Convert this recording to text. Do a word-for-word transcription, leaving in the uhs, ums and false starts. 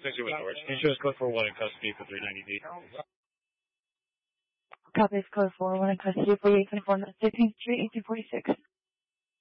Thanks for storage. Insurance code four one in custody for three ninety D. Copy is code four one in custody for eight twenty-four North sixteenth Street, eighteen forty-six.